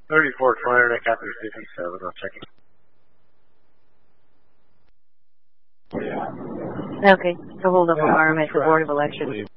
3420, Nick after 57, I'll check it. Okay, so hold up a arm at the Board of Elections.